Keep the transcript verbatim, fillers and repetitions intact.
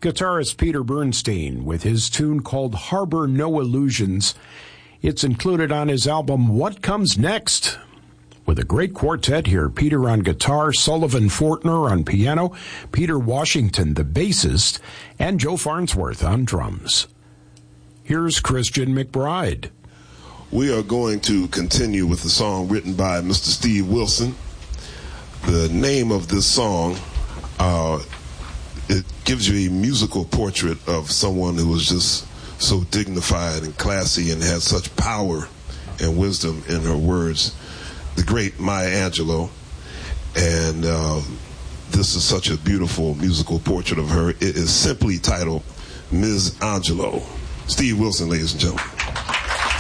guitarist Peter Bernstein with his tune called Harbor No Illusions. It's included on his album What Comes Next, with a great quartet here. Peter on guitar, Sullivan Fortner on piano, Peter Washington, the bassist, and Joe Farnsworth on drums. Here's Christian McBride. We are going to continue with the song written by Mister Steve Wilson. The name of this song, uh, it gives you a musical portrait of someone who was just so dignified and classy and had such power and wisdom in her words. The great Maya Angelou. And uh, this is such a beautiful musical portrait of her. It is simply titled Miz Angelou. Steve Wilson, ladies and gentlemen.